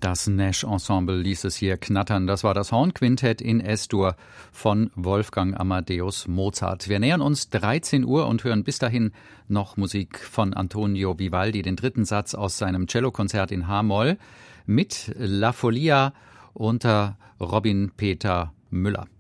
Das Nash-Ensemble ließ es hier knattern. Das war das Hornquintett in S-Dur von Wolfgang Amadeus Mozart. Wir nähern uns 13 Uhr und hören bis dahin noch Musik von Antonio Vivaldi, den dritten Satz aus seinem Cellokonzert in H-Moll mit La Folia unter Robin Peter Müller.